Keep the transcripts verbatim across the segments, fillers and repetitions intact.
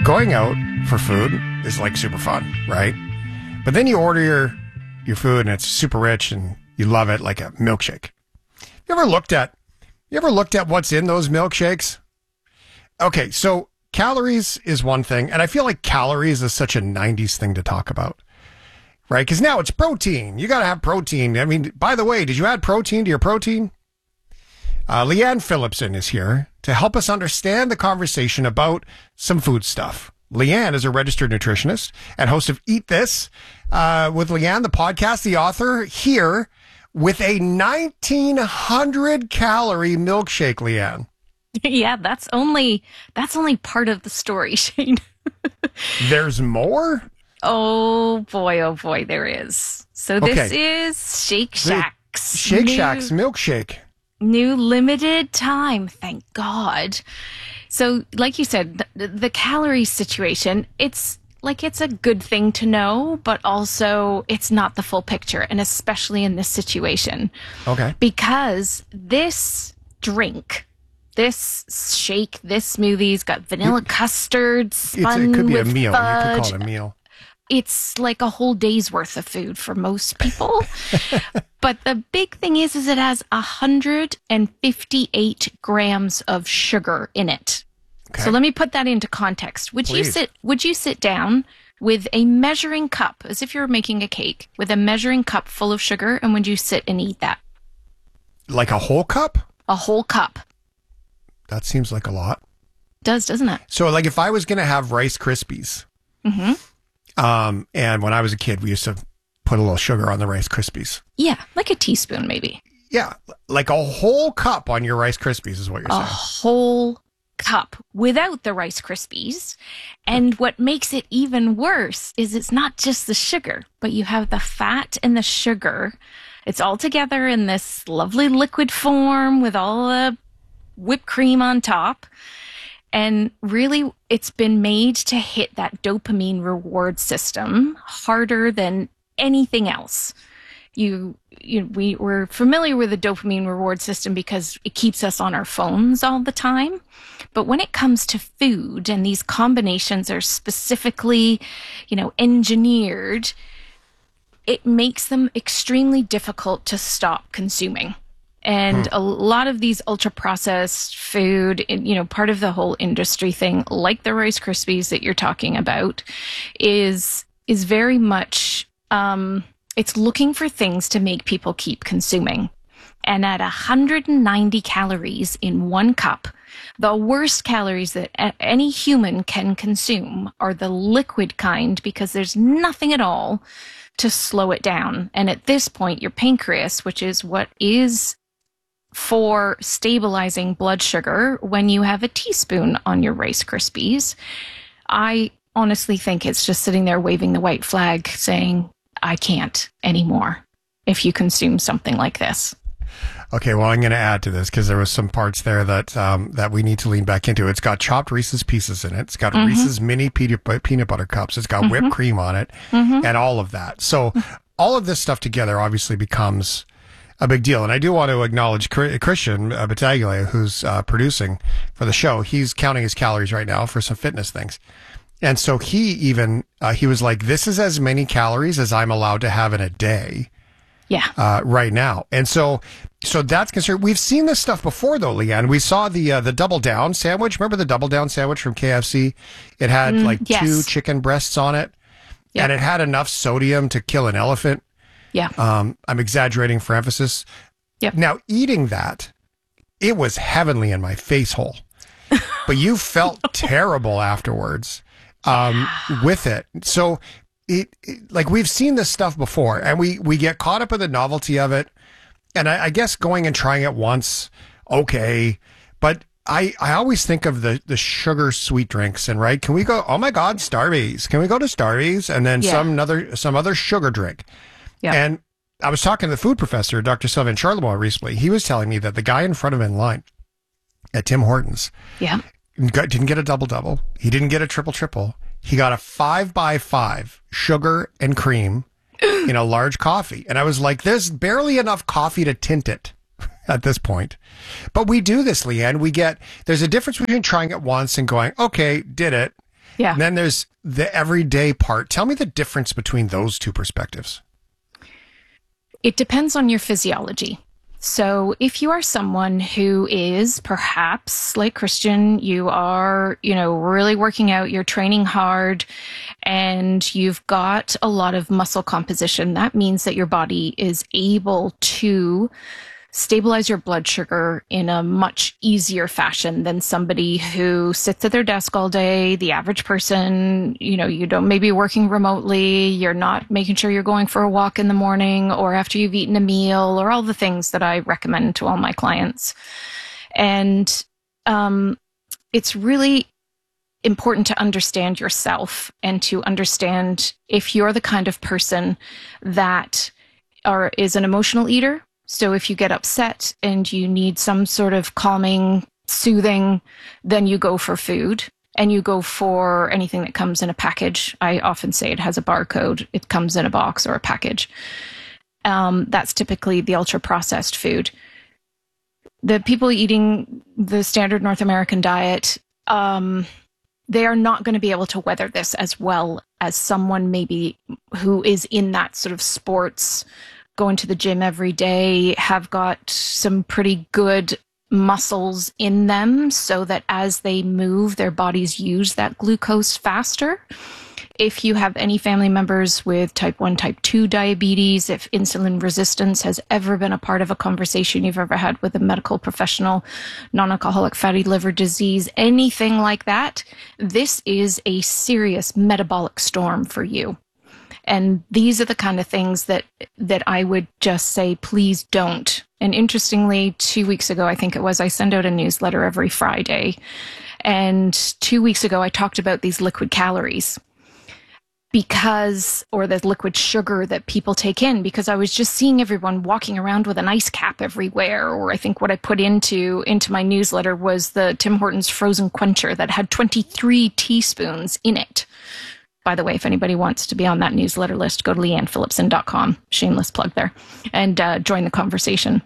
going out for food is like super fun, right? But then you order your, your food and it's super rich and you love it, like a milkshake. You ever looked at, you ever looked at what's in those milkshakes? Okay, so calories is one thing, and I feel like calories is such a nineties thing to talk about, right? Because now it's protein. You got to have protein. I mean, by the way, did you add protein to your protein? Uh, Leanne Phillipson is here to help us understand the conversation about some food stuff. Leanne is a registered nutritionist and host of Eat This uh, with Leanne, the podcast, the author, here with a nineteen hundred calorie milkshake, Leanne. Yeah, that's only that's only part of the story, Shane. There's more? Oh boy, oh boy, there is. So this Okay. is Shake Shack's Shake new, Shack's milkshake. new limited time, thank God. So like you said, the, the calorie situation, it's like it's a good thing to know, but also it's not the full picture, and especially in this situation. Okay. Because this drink, this shake, this smoothie's got vanilla custard, It's, spun it could be a with meal. fudge. You could call it a meal. It's like a whole day's worth of food for most people. But the big thing is, is it has one hundred fifty-eight grams of sugar in it. Okay. So let me put that into context. Would you Please. sit, would you sit down with a measuring cup, as if you were making a cake, with a measuring cup full of sugar, and would you sit and eat that? Like a whole cup? A whole cup. That seems like a lot. Does, doesn't it? So, like, if I was going to have Rice Krispies, Mm-hmm. um, and when I was a kid, we used to put a little sugar on the Rice Krispies. Yeah, like a teaspoon maybe. Yeah, like a whole cup on your Rice Krispies is what you're A saying. whole cup without the Rice Krispies. And what makes it even worse is it's not just the sugar, but you have the fat and the sugar. It's all together in this lovely liquid form with all the whipped cream on top. And really, it's been made to hit that dopamine reward system harder than anything else. You, you we, we're familiar with the dopamine reward system because it keeps us on our phones all the time. But when it comes to food, and these combinations are specifically, you know, engineered, it makes them extremely difficult to stop consuming. And a lot of these ultra processed food, you know, part of the whole industry thing, like the Rice Krispies that you're talking about, is is very much um, it's looking for things to make people keep consuming. And at one hundred ninety calories in one cup, the worst calories that a- any human can consume are the liquid kind, because there's nothing at all to slow it down. And at this point, your pancreas, which is what is for stabilizing blood sugar when you have a teaspoon on your Rice Krispies, I honestly think it's just sitting there waving the white flag saying, I can't anymore if you consume something like this. Okay, well, I'm going to add to this because there was some parts there that um, that we need to lean back into. It's got chopped Reese's Pieces in it. It's got Mm-hmm. Reese's mini peanut bu- peanut butter cups. It's got whipped cream on it, Mm-hmm. and all of that. So all of this stuff together obviously becomes a big deal. And I do want to acknowledge Chr- Christian uh, Battaglia, who's uh, producing for the show. He's counting his calories right now for some fitness things. And so he even, uh, he was like, this is as many calories as I'm allowed to have in a day Yeah. uh, right now. And so, so that's concerned. We've seen this stuff before though, Leanne. We saw the, uh, the Double Down sandwich. Remember the Double Down sandwich from K F C? It had Mm, like yes. two chicken breasts on it, Yep. and it had enough sodium to kill an elephant. Yeah. Um, I'm exaggerating for emphasis. Yep. Now, eating that, it was heavenly in my face hole, but you felt terrible afterwards um, with it. So, it, it like we've seen this stuff before, and we we get caught up in the novelty of it. And I, I guess going and trying it once, okay, but I, I always think of the, the sugar sweet drinks, and right, can we go? Oh my God, Starbucks! Can we go to Starbucks and then Yeah. some other some other sugar drink? Yeah. And I was talking to the food professor, Doctor Sylvain Charlebois, recently. He was telling me that the guy in front of him in line at Tim Hortons Yeah. got, didn't get a double double. He didn't get a triple triple. He got a five by five sugar and cream in a large coffee. And I was like, there's barely enough coffee to tint it at this point. But we do this, Leanne. We get, there's a difference between trying it once and going, okay, did it. Yeah. And then there's the everyday part. Tell me the difference between those two perspectives. It depends on your physiology. So if you are someone who is perhaps like Christian, you are, you know, really working out, you're training hard, and you've got a lot of muscle composition, that means that your body is able to stabilize your blood sugar in a much easier fashion than somebody who sits at their desk all day, the average person. You know, you don't maybe working remotely, you're not making sure you're going for a walk in the morning or after you've eaten a meal, or all the things that I recommend to all my clients. And um, it's really important to understand yourself and to understand if you're the kind of person that are is an emotional eater. So if you get upset and you need some sort of calming, soothing, then you go for food and you go for anything that comes in a package. I often say it has a barcode. It comes in a box or a package. Um, that's typically the ultra processed food. The people eating the standard North American diet, um, they are not going to be able to weather this as well as someone maybe who is in that sort of sports, going to the gym every day, have got some pretty good muscles in them so that as they move, their bodies use that glucose faster. If you have any family members with type one, type two diabetes, if insulin resistance has ever been a part of a conversation you've ever had with a medical professional, non-alcoholic fatty liver disease, anything like that, this is a serious metabolic storm for you. And these are the kind of things that that I would just say, please don't. And interestingly, two weeks ago, I think it was, I send out a newsletter every Friday. And two weeks ago, I talked about these liquid calories because, or the liquid sugar that people take in, because I was just seeing everyone walking around with an ice cap everywhere. Or I think what I put into, into my newsletter was the Tim Hortons frozen quencher that had twenty-three teaspoons in it. By the way, if anybody wants to be on that newsletter list, go to leanne phillipson dot com, shameless plug there, and uh, join the conversation.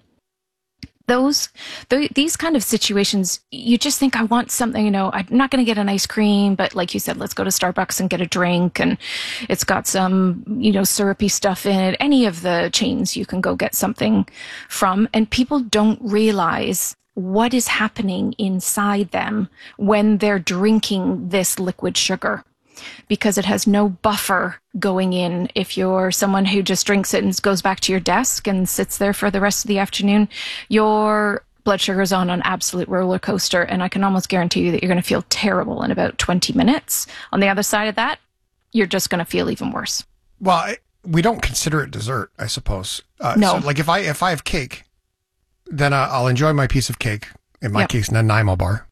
Those, th- these kind of situations, you just think, I want something, you know, I'm not going to get an ice cream, but like you said, let's go to Starbucks and get a drink, and it's got some, you know, syrupy stuff in it. Any of the chains you can go get something from, and people don't realize what is happening inside them when they're drinking this liquid sugar, because it has no buffer going in. If you're someone who just drinks it and goes back to your desk and sits there for the rest of the afternoon, your blood sugar is on an absolute roller coaster, and I can almost guarantee you that you're going to feel terrible in about twenty minutes. On the other side of that, you're just going to feel even worse. Well, I, we don't consider it dessert, I suppose. Uh, No. So like if I if I have cake, then uh, I'll enjoy my piece of cake. In my Yep. case, Nanaimo bar.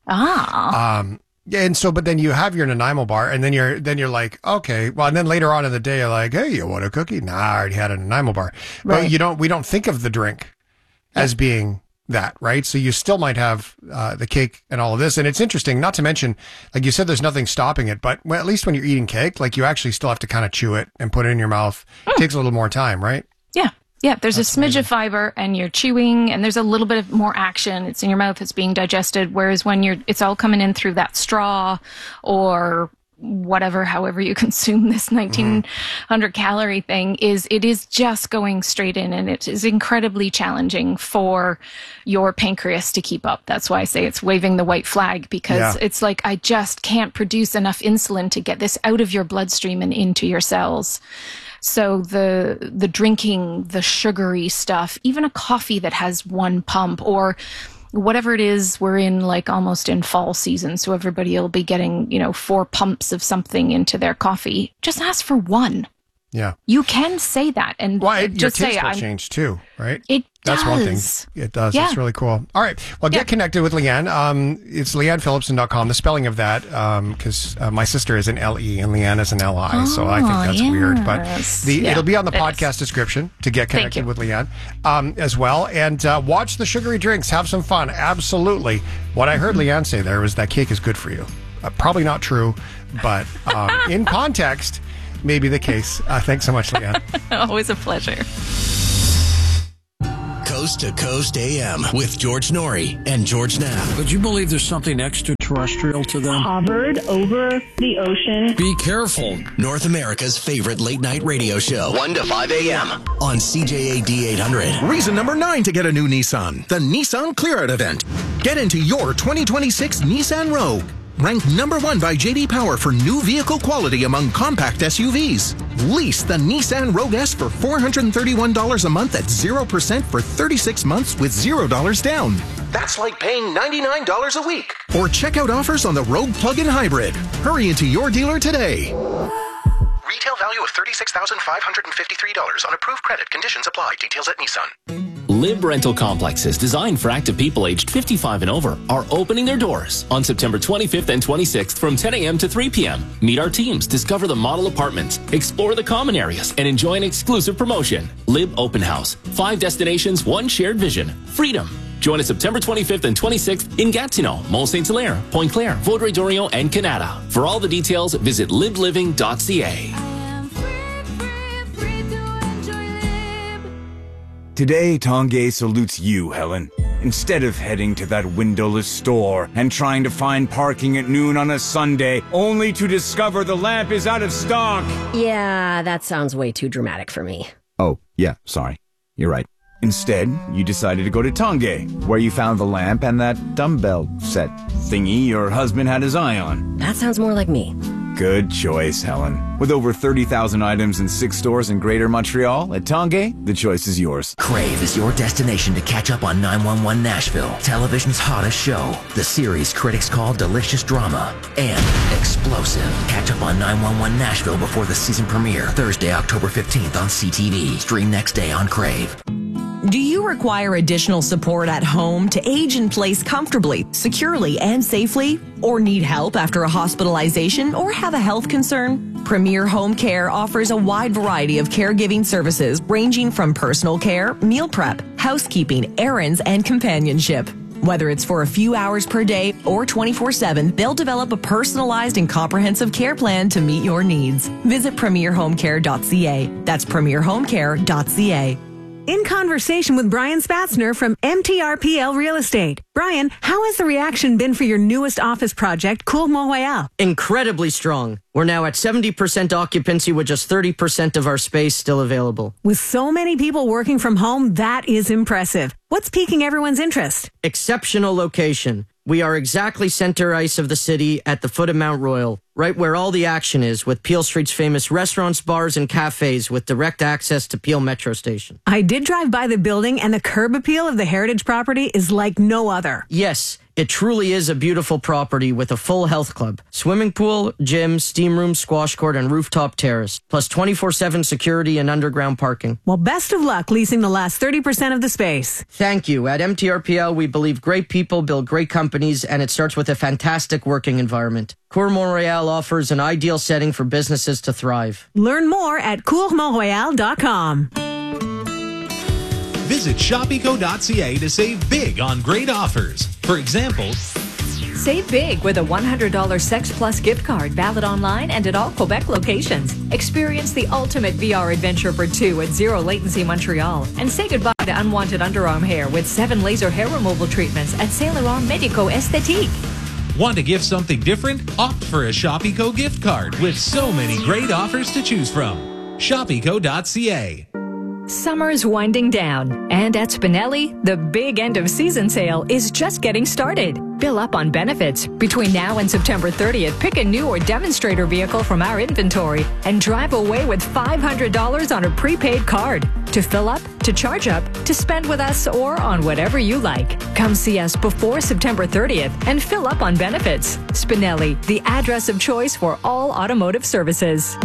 Ah. Um, yeah, and so, but then you have your Nanaimo bar, and then you're then you're like, okay, well, and then later on in the day, you're like, hey, you want a cookie? Nah, I already had a Nanaimo bar. Right. But you don't. We don't think of the drink as being that, right? So you still might have uh, the cake and all of this, and it's interesting. Not to mention, like you said, there's nothing stopping it, but well, at least when you're eating cake, like you actually still have to kind of chew it and put it in your mouth. Mm. It takes a little more time, right? Yeah. Yeah, there's That's a smidge amazing. of fiber, and you're chewing, and there's a little bit of more action. It's in your mouth, it's being digested, whereas when you're, it's all coming in through that straw or whatever, however you consume this nineteen hundred calorie thing, is it is just going straight in, and it is incredibly challenging for your pancreas to keep up. That's why I say it's waving the white flag, because Yeah. it's like, I just can't produce enough insulin to get this out of your bloodstream and into your cells. So the the drinking, the sugary stuff, even a coffee that has one pump, or whatever it is, we're in like almost in fall season, so everybody will be getting, you know, four pumps of something into their coffee. Just ask for one. Yeah. You can say that, and Well, it, your just say taste will I'm. change too, right? It That's does. one thing. It does. Yeah. It's really cool. All right. Well, get Yeah. connected with Leanne. Um, it's leanne phillipson dot com. The spelling of that, because uh, my sister is an L E and Leanne is an L I, so I think Oh, that's weird. But yes. the, Yeah, it'll be on the it podcast is. description to get Thank connected you. with Leanne um, as well. And uh, watch the sugary drinks. Have some fun. Absolutely. What I heard Mm-hmm. Leanne say there was that cake is good for you. Uh, probably not true, but um, in context, maybe the case. Uh, thanks so much, Leanne. Always a pleasure. Coast to Coast A M with George Norrie and George Knapp. Would you believe there's something extra extraterrestrial to them? Hovered over the ocean. Be careful. North America's favorite late-night radio show, one to five a.m. on C J A D eight hundred. Reason number nine to get a new Nissan, the Nissan Clear Out event. Get into your twenty twenty-six Nissan Rogue. Ranked number one by J D Power for new vehicle quality among compact S U Vs. Lease the Nissan Rogue S for four hundred thirty-one dollars a month at zero percent for thirty-six months with zero dollars down. That's like paying ninety-nine dollars a week. Or check out offers on the Rogue Plug-in Hybrid. Hurry into your dealer today. Retail value of thirty-six thousand five hundred fifty-three dollars on approved credit. Conditions apply. Details at Nissan. Lib Rental Complexes, designed for active people aged fifty-five and over, are opening their doors on September twenty-fifth and twenty-sixth from ten a.m. to three p.m. Meet our teams, discover the model apartments, explore the common areas, and enjoy an exclusive promotion. Lib Open House. Five destinations, one shared vision. Freedom. Join us September twenty-fifth and twenty-sixth in Gatineau, Mont Saint Hilaire, Pointe Claire, Vaudreuil-Dorion, and Canada. For all the details, visit lib living dot c a. Today, Tanguay salutes you, Helen. Instead of heading to that windowless store and trying to find parking at noon on a Sunday, only to discover the lamp is out of stock. Yeah, that sounds way too dramatic for me. Oh, yeah, sorry. You're right. Instead, you decided to go to Tanguay, where you found the lamp and that dumbbell set thingy your husband had his eye on. That sounds more like me. Good choice, Helen. With over thirty thousand items in six stores in Greater Montreal, at Tanguay, the choice is yours. Crave is your destination to catch up on nine one one Nashville, television's hottest show. The series critics call delicious drama and explosive. Catch up on nine one one Nashville before the season premiere, Thursday, October fifteenth on C T V. Stream next day on Crave. Do you require additional support at home to age in place comfortably, securely, and safely? Or need help after a hospitalization or have a health concern? Premier Home Care offers a wide variety of caregiving services ranging from personal care, meal prep, housekeeping, errands, and companionship. Whether it's for a few hours per day or twenty-four seven, they'll develop a personalized and comprehensive care plan to meet your needs. Visit premier home care dot c a. That's premier home care dot c a. In conversation with Brian Spatzner from M T R P L Real Estate. Brian, how has the reaction been for your newest office project, Cour Mont-Royal? Incredibly strong. We're now at seventy percent occupancy with just thirty percent of our space still available. With so many people working from home, that is impressive. What's piquing everyone's interest? Exceptional location. We are exactly center ice of the city at the foot of Mount Royal, right where all the action is, with Peel Street's famous restaurants, bars, and cafes with direct access to Peel Metro Station. I did drive by the building, and the curb appeal of the heritage property is like no other. Yes, it truly is a beautiful property with a full health club, swimming pool, gym, steam room, squash court, and rooftop terrace, plus twenty-four seven security and underground parking. Well, best of luck leasing the last thirty percent of the space. Thank you. At M T R P L, we believe great people build great companies, and it starts with a fantastic working environment. Cour Mont-Royal offers an ideal setting for businesses to thrive. Learn more at cour mont royal dot com. Visit shop eco dot c a to save big on great offers. For example, save big with a one hundred dollars Sex Plus gift card valid online and at all Quebec locations. Experience the ultimate V R adventure for two at Zero Latency Montreal. And say goodbye to unwanted underarm hair with seven laser hair removal treatments at Saint Laurent Medico Esthétique. Want to gift something different? Opt for a Shop Eco gift card with so many great offers to choose from. shop eco dot c a. Summer's winding down, and at Spinelli, the big end of season sale is just getting started. Fill up on benefits. Between now and September thirtieth, pick a new or demonstrator vehicle from our inventory and drive away with five hundred dollars on a prepaid card. To fill up, to charge up, to spend with us, or on whatever you like. Come see us before September thirtieth and fill up on benefits. Spinelli, the address of choice for all automotive services.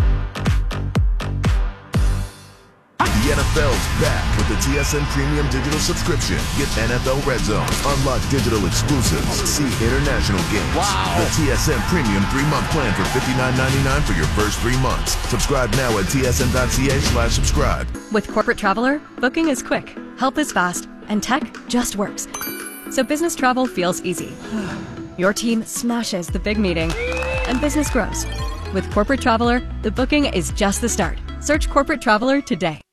The N F L's back with the T S N Premium Digital Subscription. Get N F L Red Zone, unlock digital exclusives, see international games. Wow! The T S N Premium three-month plan for fifty-nine ninety-nine for your first three months. Subscribe now at T S N dot C A slash subscribe. With Corporate Traveler, booking is quick, help is fast, and tech just works. So business travel feels easy. Your team smashes the big meeting, and business grows. With Corporate Traveler, the booking is just the start. Search Corporate Traveler today.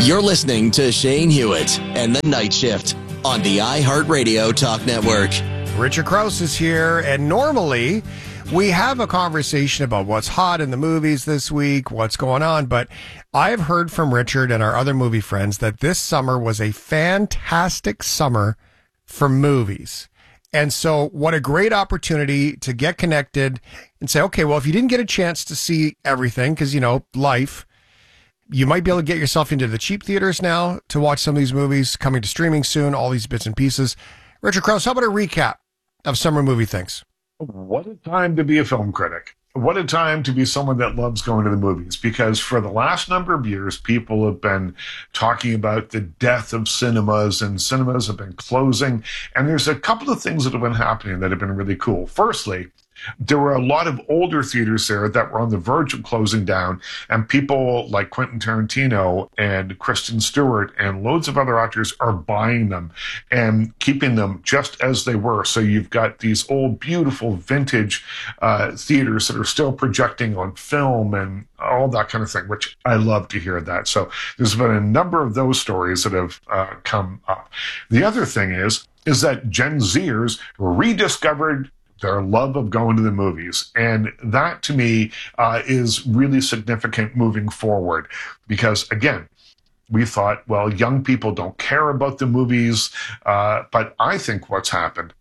You're listening to Shane Hewitt and the Night Shift on the iHeartRadio Talk Network. Richard Krause is here, and normally we have a conversation about what's hot in the movies this week, what's going on, but I've heard from Richard and our other movie friends that this summer was a fantastic summer for movies. And so what a great opportunity to get connected and say, okay, well, if you didn't get a chance to see everything, because, you know, life, you might be able to get yourself into the cheap theaters now to watch some of these movies coming to streaming soon, all these bits and pieces. Richard Krause, how about a recap of summer movie things? What a time to be a film critic. What a time to be someone that loves going to the movies, because for the last number of years, people have been talking about the death of cinemas, and cinemas have been closing. And there's a couple of things that have been happening that have been really cool. Firstly, there were a lot of older theaters there that were on the verge of closing down, and people like Quentin Tarantino and Kristen Stewart and loads of other actors are buying them and keeping them just as they were. So you've got these old, beautiful, vintage uh, theaters that are still projecting on film and all that kind of thing, which I love to hear that. So there's been a number of those stories that have uh, come up. The other thing is, is that Gen Zers rediscovered their love of going to the movies. And that, to me, uh, is really significant moving forward. Because, again, we thought, well, young people don't care about the movies. Uh, but I think what's happened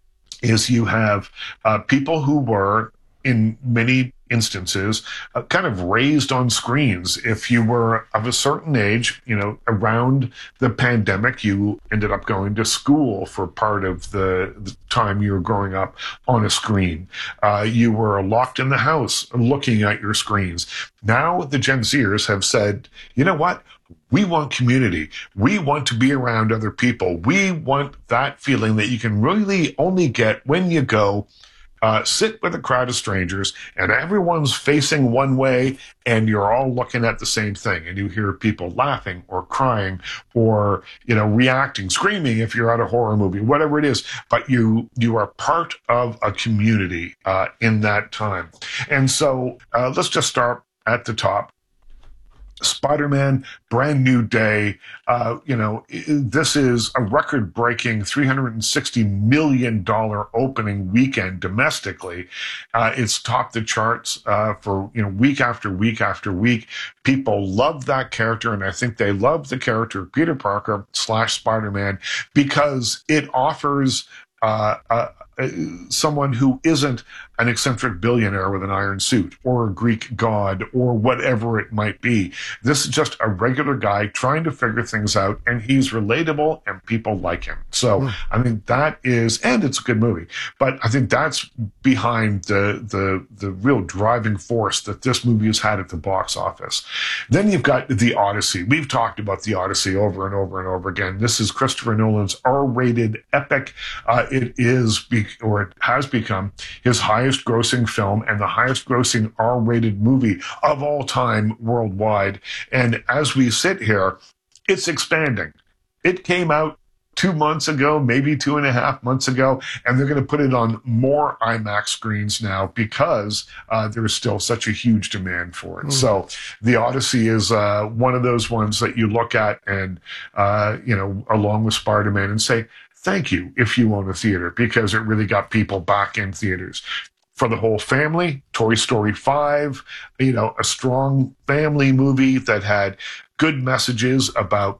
is you have uh, people who were, in many instances, uh, kind of raised on screens. If you were of a certain age, you know, around the pandemic, you ended up going to school for part of the, the time you were growing up on a screen. Uh, you were locked in the house looking at your screens. Now the Gen Zers have said, you know what? We want community. We want to be around other people. We want that feeling that you can really only get when you go Uh, sit with a crowd of strangers and everyone's facing one way and you're all looking at the same thing, and you hear people laughing or crying or, you know, reacting, screaming if you're at a horror movie, whatever it is, but you you are part of a community uh, in that time. And so uh, let's just start at the top. Spider-Man, Brand New Day. Uh, you know, this is a record-breaking three hundred sixty million dollars opening weekend domestically. Uh, it's topped the charts uh, for, you know, week after week after week. People love that character, and I think they love the character of Peter Parker slash Spider-Man because it offers uh, uh, someone who isn't an eccentric billionaire with an iron suit or a Greek god or whatever it might be. This is just a regular guy trying to figure things out, and he's relatable and people like him. So mm. I think that is, and it's a good movie, but I think that's behind the, the, the real driving force that this movie has had at the box office. Then you've got The Odyssey. We've talked about The Odyssey over and over and over again. This is Christopher Nolan's R-rated epic. Uh, it is, be- or it has become his highest grossing film and the highest grossing R-rated movie of all time worldwide. And as we sit here, it's expanding. It came out two months ago, maybe two and a half months ago, and they're going to put it on more IMAX screens now because uh, there is still such a huge demand for it. Mm. So The Odyssey is uh, one of those ones that you look at and, uh, you know, along with Spider-Man and say, thank you if you own a theater, because it really got people back in theaters. For the whole family, Toy Story five, you know, a strong family movie that had good messages about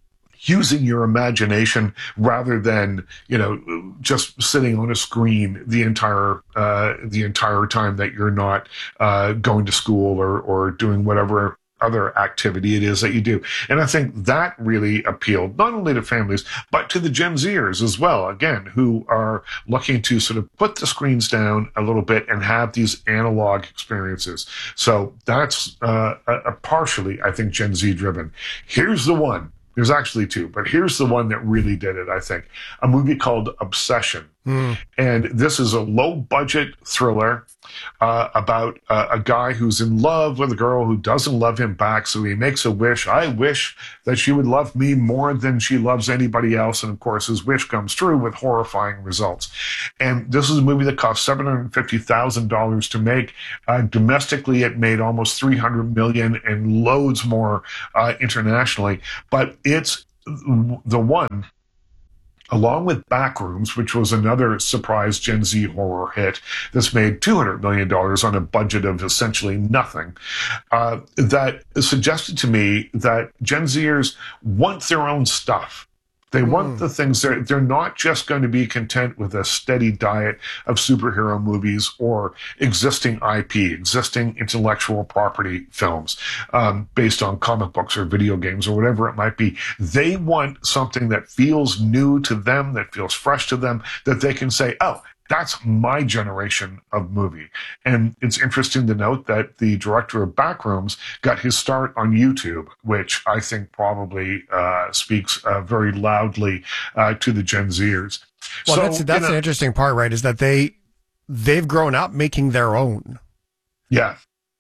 using your imagination rather than, you know, just sitting on a screen the entire uh, the entire time that you're not uh, going to school or or doing whatever other activity it is that you do. And I think that really appealed not only to families, but to the Gen Zers as well, again, who are looking to sort of put the screens down a little bit and have these analog experiences. So that's uh, a, a partially, I think, Gen Z driven. Here's the one. There's actually two, but here's the one that really did it, I think. A movie called Obsession. Mm. And this is a low-budget thriller uh, about uh, a guy who's in love with a girl who doesn't love him back, so he makes a wish. I wish that she would love me more than she loves anybody else. And, of course, his wish comes true with horrifying results. And this is a movie that cost seven hundred fifty thousand dollars to make. Uh, domestically, it made almost three hundred million dollars and loads more uh, internationally. But it's the one, along with Backrooms, which was another surprise Gen Z horror hit that's made two hundred million dollars on a budget of essentially nothing, uh, that suggested to me that Gen Zers want their own stuff. They mm. want the things, they're, they're not just going to be content with a steady diet of superhero movies or existing I P, existing intellectual property films um, based on comic books or video games or whatever it might be. They want something that feels new to them, that feels fresh to them, that they can say, oh, that's my generation of movie. And it's interesting to note that the director of Backrooms got his start on YouTube, which I think probably uh, speaks uh, very loudly uh, to the Gen Zers. Well, so, that's, that's you know, an interesting part, right? Is that they, they've grown up making their own. Yeah.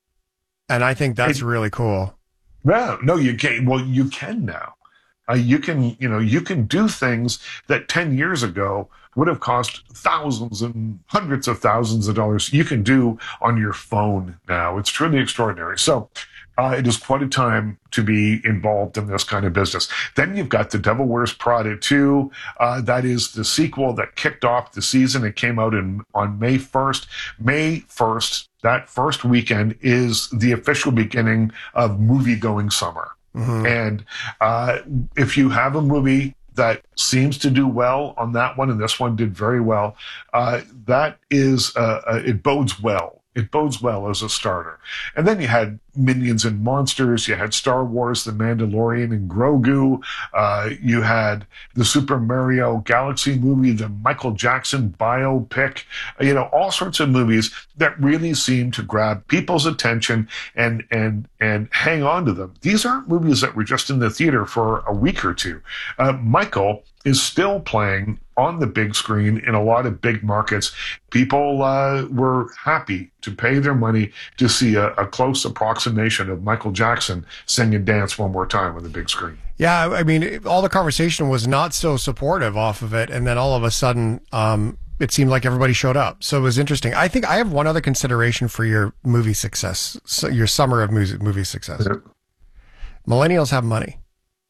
And I think that's it, really cool. Yeah, no, you can. Well, you can now. Uh, you can, you know, you can do things that ten years ago would have cost thousands and hundreds of thousands of dollars. You can do on your phone now. It's truly extraordinary. So uh, it is quite a time to be involved in this kind of business. Then you've got The Devil Wears Prada two. Uh, that is the sequel that kicked off the season. It came out in on May first. May first, that first weekend, is the official beginning of movie-going summer. Mm-hmm. And uh, if you have a movie that seems to do well on that one, and this one did very well, uh, that is, uh, uh, it bodes well. It bodes well as a starter. And then you had Minions and Monsters. You had Star Wars, The Mandalorian, and Grogu. Uh, you had the Super Mario Galaxy movie, the Michael Jackson biopic. You know, all sorts of movies that really seem to grab people's attention and and and hang on to them. These aren't movies that were just in the theater for a week or two. Uh, Michael is still playing on the big screen in a lot of big markets. People uh, were happy to pay their money to see a, a close approximation of Michael Jackson sing and dance one more time on the big screen. Yeah, I mean, all the conversation was not so supportive off of it, and then all of a sudden, um, it seemed like everybody showed up. So it was interesting. I think I have one other consideration for your movie success, so your summer of music, movie success. Yeah. Millennials have money.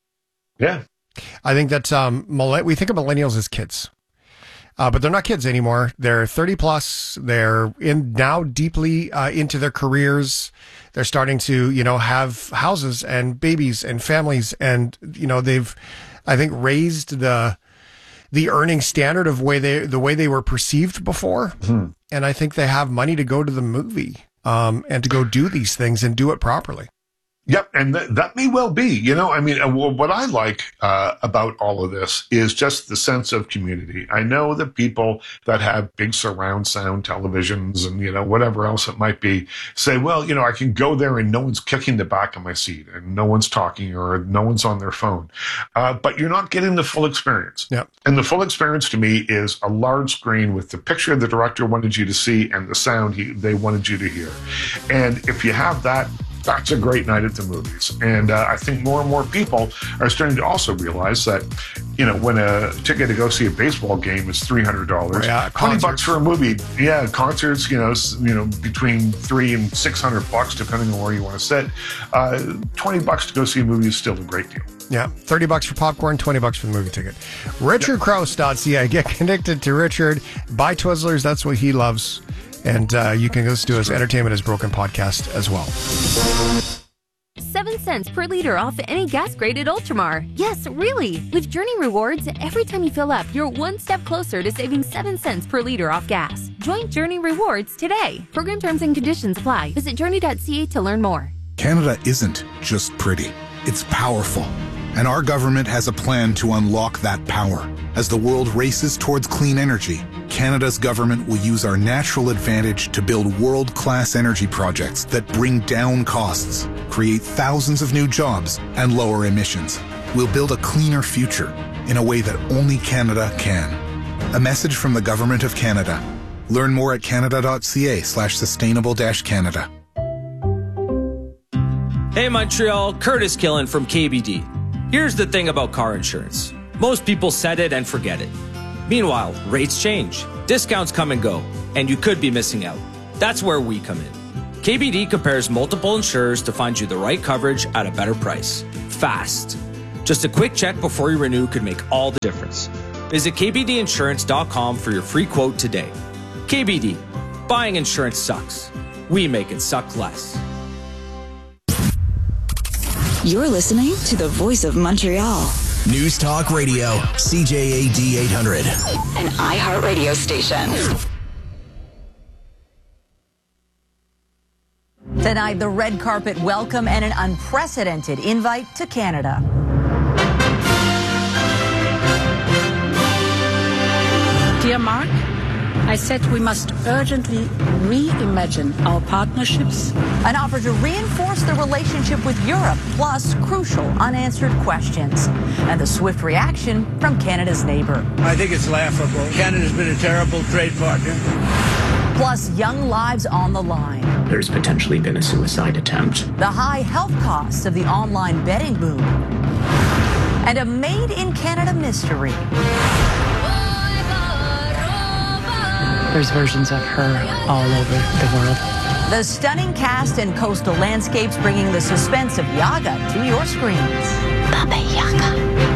Yeah. I think that um, we think of millennials as kids, uh, but they're not kids anymore. They're thirty plus. They're in now deeply uh, into their careers. They're starting to, you know, have houses and babies and families, and you know, they've, I think, raised the the earning standard of way they the way they were perceived before. Mm-hmm. And I think they have money to go to the movie um, and to go do these things and do it properly. Yep, and th- that may well be. You know, I mean, uh, what I like uh, about all of this is just the sense of community. I know that people that have big surround sound televisions and, you know, whatever else it might be say, well, you know, I can go there and no one's kicking the back of my seat and no one's talking or no one's on their phone. Uh, but you're not getting the full experience. Yep. And the full experience to me is a large screen with the picture the director wanted you to see and the sound he, they wanted you to hear. And if you have that, that's a great night at the movies. And uh, I think more and more people are starting to also realize that, you know, when a ticket to go see a baseball game is three hundred dollars, yeah, twenty bucks for a movie. Yeah, concerts, you know, you know, between three and six hundred bucks, depending on where you want to sit. Uh, twenty bucks to go see a movie is still a great deal. Yeah, thirty bucks for popcorn, twenty bucks for the movie ticket. Richard Krause dot C A. Get connected to Richard. Buy Twizzlers. That's what he loves. And uh, you can listen to his Entertainment is Broken podcast as well. Seven cents per liter off any gas grade at Ultramar. Yes, really. With Journey Rewards, every time you fill up, you're one step closer to saving seven cents per liter off gas. Join Journey Rewards today. Program terms and conditions apply. Visit journey dot c a to learn more. Canada isn't just pretty. It's powerful. And our government has a plan to unlock that power. As the world races towards clean energy, Canada's government will use our natural advantage to build world-class energy projects that bring down costs, create thousands of new jobs, and lower emissions. We'll build a cleaner future in a way that only Canada can. A message from the Government of Canada. Learn more at canada.ca slash sustainable dash Canada. Hey Montreal, Curtis Killen from K B D. Here's the thing about car insurance. Most people set it and forget it. Meanwhile, rates change, discounts come and go, and you could be missing out. That's where we come in. K B D compares multiple insurers to find you the right coverage at a better price. Fast. Just a quick check before you renew could make all the difference. Visit k b d insurance dot com for your free quote today. K B D. Buying insurance sucks. We make it suck less. You're listening to the Voice of Montreal. News Talk Radio, C J A D eight hundred. An iHeartRadio station. Tonight, the red carpet welcome and an unprecedented invite to Canada. Dear Mark, I said we must urgently reimagine our partnerships. An offer to reinforce the relationship with Europe, plus crucial unanswered questions. And the swift reaction from Canada's neighbor. I think it's laughable. Canada's been a terrible trade partner. Plus young lives on the line. There's potentially been a suicide attempt. The high health costs of the online betting boom. And a made-in-Canada mystery. There's versions of her all over the world. The stunning cast and coastal landscapes bringing the suspense of Yaga to your screens. Baba Yaga.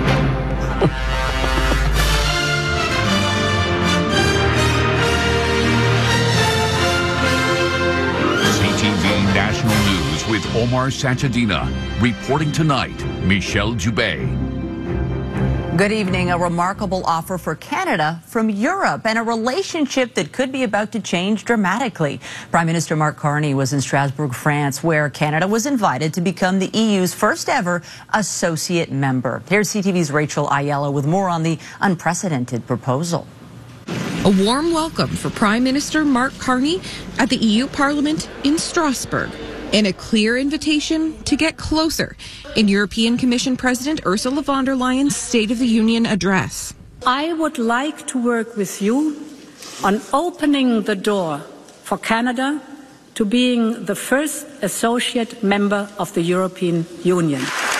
C T V National News with Omar Sachedina. Reporting tonight, Michelle Dubé. Good evening. A remarkable offer for Canada from Europe and a relationship that could be about to change dramatically. Prime Minister Mark Carney was in Strasbourg, France, where Canada was invited to become the E U's first ever associate member. Here's C T V's Rachel Aiello with more on the unprecedented proposal. A warm welcome for Prime Minister Mark Carney at the E U Parliament in Strasbourg, and a clear invitation to get closer in European Commission President Ursula von der Leyen's State of the Union address. I would like to work with you on opening the door for Canada to being the first associate member of the European Union.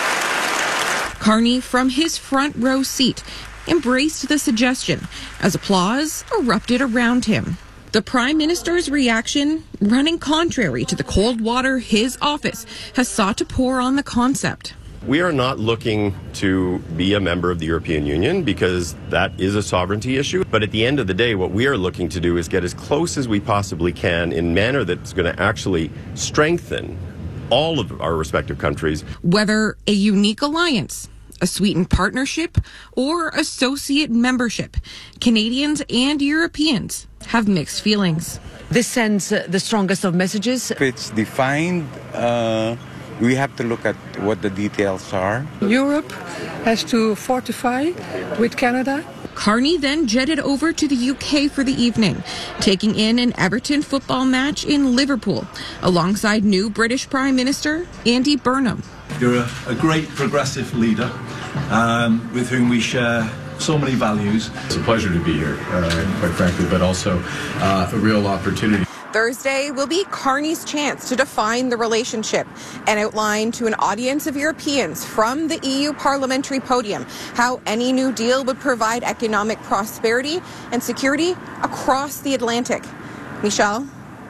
Carney, from his front row seat, embraced the suggestion as applause erupted around him. The Prime Minister's reaction running contrary to the cold water his office has sought to pour on the concept. We are not looking to be a member of the European Union because that is a sovereignty issue. But at the end of the day, what we are looking to do is get as close as we possibly can in a manner that's going to actually strengthen all of our respective countries. Whether a unique alliance, a sweetened partnership, or associate membership, Canadians and Europeans have mixed feelings. This sends uh, the strongest of messages. If it's defined, uh, we have to look at what the details are. Europe has to fortify with Canada. Carney then jetted over to the U K for the evening, taking in an Everton football match in Liverpool, alongside new British Prime Minister Andy Burnham. You're a, a great progressive leader um, with whom we share so many values. It's a pleasure to be here, uh, quite frankly, but also uh, a real opportunity. Thursday will be Carney's chance to define the relationship and outline to an audience of Europeans from the E U parliamentary podium how any new deal would provide economic prosperity and security across the Atlantic. Michelle?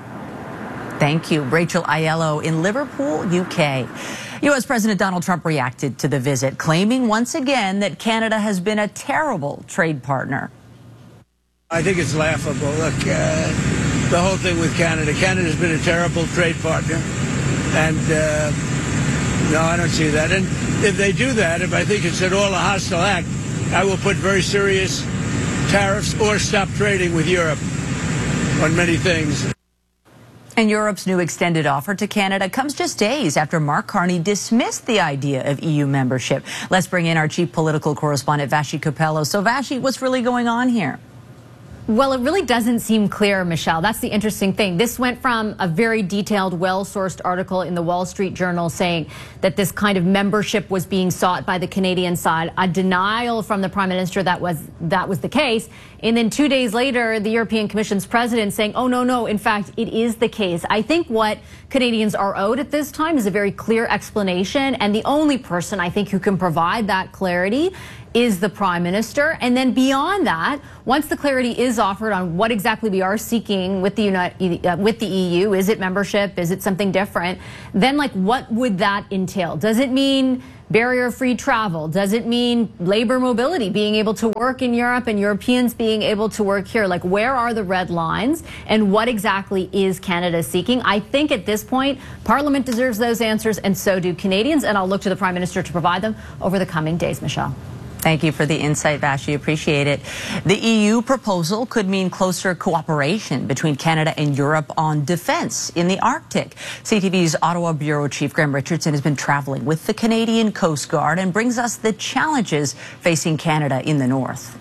Thank you. Rachel Aiello in Liverpool, U K. U S President Donald Trump reacted to the visit, claiming once again that Canada has been a terrible trade partner. I think it's laughable. Look, uh, the whole thing with Canada. Canada's been a terrible trade partner. And, uh, no, I don't see that. And if they do that, if I think it's at all a hostile act, I will put very serious tariffs or stop trading with Europe on many things. And Europe's new extended offer to Canada comes just days after Mark Carney dismissed the idea of E U membership. Let's bring in our chief political correspondent, Vassy Capello. So, Vassy, what's really going on here? Well, it really doesn't seem clear, Michelle. That's the interesting thing. This went from a very detailed, well-sourced article in the Wall Street Journal saying that this kind of membership was being sought by the Canadian side, a denial from the Prime Minister that was that was the case. And then two days later, the European Commission's president saying, oh, no, no, in fact, it is the case. I think what Canadians are owed at this time is a very clear explanation. And the only person I think who can provide that clarity is the Prime Minister. And then beyond that, once the clarity is offered on what exactly we are seeking with the United, uh, with the E U, is it membership, is it something different, then like what would that entail? Does it mean barrier-free travel? Does it mean labor mobility, being able to work in Europe and Europeans being able to work here? Like, where are the red lines and what exactly is Canada seeking? I think at this point, Parliament deserves those answers and so do Canadians, and I'll look to the Prime Minister to provide them over the coming days, Michelle. Thank you for the insight, Vashi. Appreciate it. The E U proposal could mean closer cooperation between Canada and Europe on defense in the Arctic. C T V's Ottawa Bureau Chief Graham Richardson has been traveling with the Canadian Coast Guard and brings us the challenges facing Canada in the north.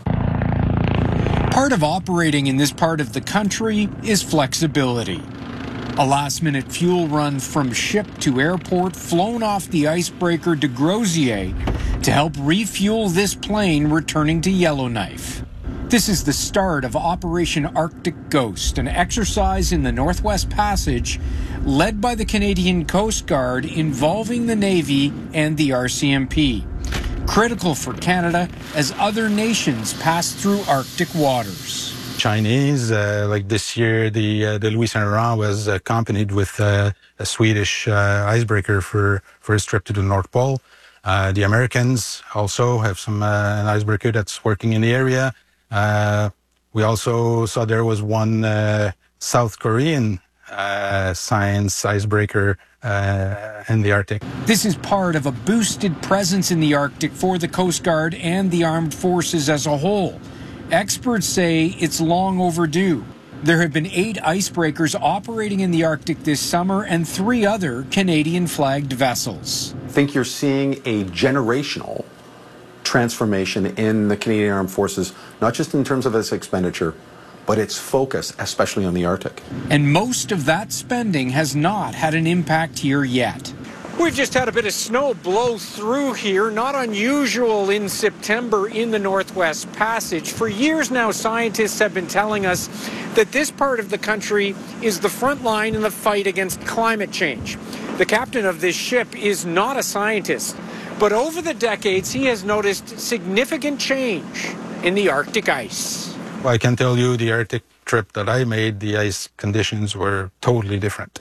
Part of operating in this part of the country is flexibility. A last-minute fuel run from ship to airport, flown off the icebreaker de Grozier to help refuel this plane returning to Yellowknife. This is the start of Operation Arctic Ghost, an exercise in the Northwest Passage led by the Canadian Coast Guard involving the Navy and the R C M P. Critical for Canada as other nations pass through Arctic waters. Chinese, uh, like this year, the uh, the Louis Saint Laurent was accompanied with uh, a Swedish uh, icebreaker for, for his trip to the North Pole. Uh, the Americans also have some uh, an icebreaker that's working in the area. Uh, we also saw there was one uh, South Korean uh, science icebreaker uh, in the Arctic. This is part of a boosted presence in the Arctic for the Coast Guard and the armed forces as a whole. Experts say it's long overdue. There have been eight icebreakers operating in the Arctic this summer and three other Canadian-flagged vessels. I think you're seeing a generational transformation in the Canadian Armed Forces, not just in terms of its expenditure, but its focus, especially on the Arctic. And most of that spending has not had an impact here yet. We've just had a bit of snow blow through here, not unusual in September in the Northwest Passage. For years now, scientists have been telling us that this part of the country is the front line in the fight against climate change. The captain of this ship is not a scientist, but over the decades, he has noticed significant change in the Arctic ice. Well, I can tell you the Arctic trip that I made, the ice conditions were totally different.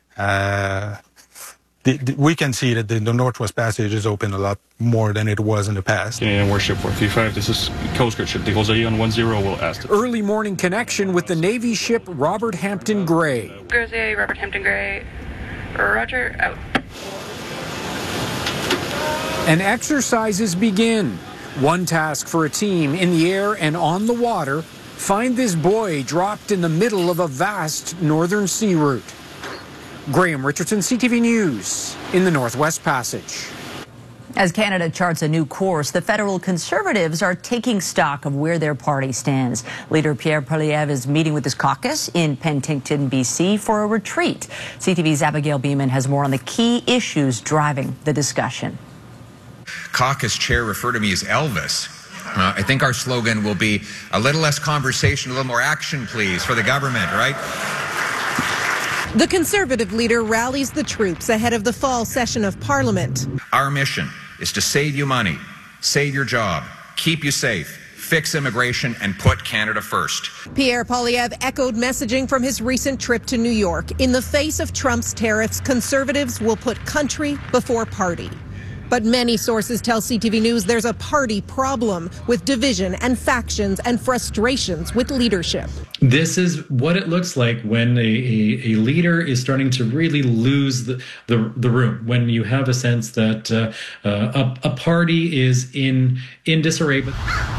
Uh, The, the, we can see that the, the Northwest Passage is open a lot more than it was in the past. Canadian Warship four three five, this is Coast Guard ship. Dégrozaillon one zero will ask. Early morning connection with the Navy ship Robert Hampton Gray. Grozier, Robert Hampton Gray, Roger, out. And exercises begin. One task for a team in the air and on the water, find this boy dropped in the middle of a vast northern sea route. Graham Richardson, C T V News, in the Northwest Passage. As Canada charts a new course, the federal Conservatives are taking stock of where their party stands. Leader Pierre Poilievre is meeting with his caucus in Penticton, B C for a retreat. C T V's Abigail Beeman has more on the key issues driving the discussion. Caucus chair referred to me as Elvis. Uh, I think our slogan will be a little less conversation, a little more action, please, for the government, right? The Conservative leader rallies the troops ahead of the fall session of Parliament. Our mission is to save you money, save your job, keep you safe, fix immigration, and put Canada first. Pierre Poilievre echoed messaging from his recent trip to New York. In the face of Trump's tariffs, Conservatives will put country before party. But many sources tell C T V News there's a party problem with division and factions and frustrations with leadership. This is what it looks like when a, a, a leader is starting to really lose the, the, the room, when you have a sense that uh, uh, a, a party is in, in disarray.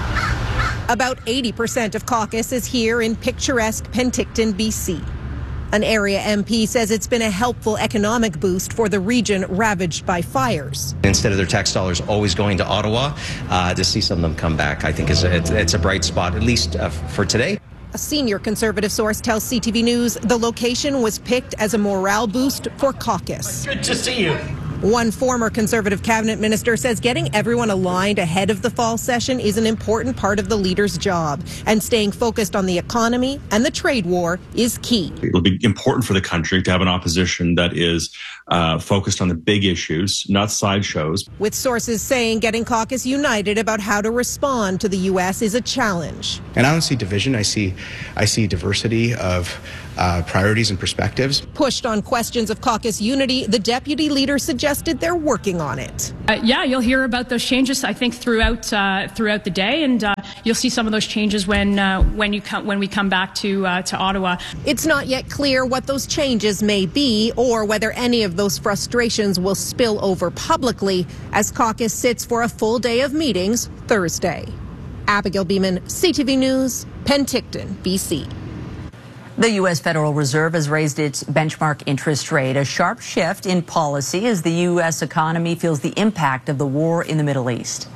About eighty percent of caucus is here in picturesque Penticton, B C. An area M P says it's been a helpful economic boost for the region ravaged by fires. Instead of their tax dollars always going to Ottawa, uh, to see some of them come back, I think is a, it's a bright spot, at least uh, for today. A senior Conservative source tells C T V News the location was picked as a morale boost for caucus. Good to see you. One former Conservative cabinet minister says getting everyone aligned ahead of the fall session is an important part of the leader's job, and staying focused on the economy and the trade war is key. It'll be important for the country to have an opposition that is uh, focused on the big issues, not sideshows. With sources saying getting caucus united about how to respond to the U S is a challenge. And I don't see division. I see, I see diversity of uh, priorities and perspectives. Pushed on questions of caucus unity, the deputy leader suggested they're working on it. Uh, yeah, you'll hear about those changes, I think, throughout uh, throughout the day, and uh, you'll see some of those changes when uh, when you come when we come back to uh, to Ottawa. It's not yet clear what those changes may be, or whether any of those frustrations will spill over publicly as caucus sits for a full day of meetings Thursday. Abigail Beeman, C T V News, Penticton, B C. The U S Federal Reserve has raised its benchmark interest rate, a sharp shift in policy as the U S economy feels the impact of the war in the Middle East.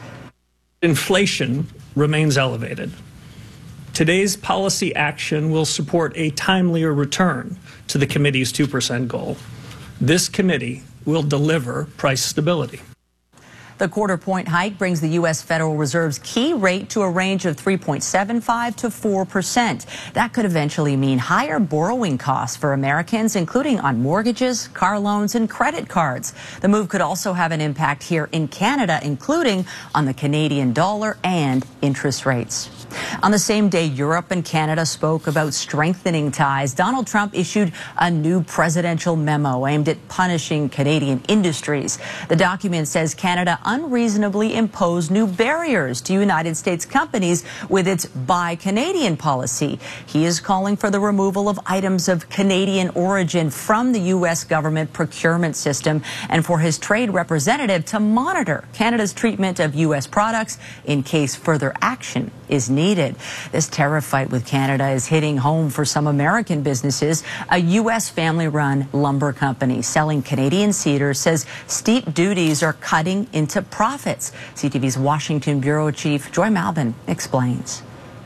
Inflation remains elevated. Today's policy action will support a timelier return to the committee's two percent goal. This committee will deliver price stability. The quarter point hike brings the U S Federal Reserve's key rate to a range of three point seven five to four percent. That could eventually mean higher borrowing costs for Americans, including on mortgages, car loans, and credit cards. The move could also have an impact here in Canada, including on the Canadian dollar and interest rates. On the same day Europe and Canada spoke about strengthening ties, Donald Trump issued a new presidential memo aimed at punishing Canadian industries. The document says Canada unreasonably imposed new barriers to United States companies with its Buy Canadian policy. He is calling for the removal of items of Canadian origin from the U S government procurement system and for his trade representative to monitor Canada's treatment of U S products in case further action is needed. This tariff fight with Canada is hitting home for some American businesses. A U S family-run lumber company selling Canadian cedar says steep duties are cutting into profits. C T V's Washington Bureau Chief Joy Malbon explains.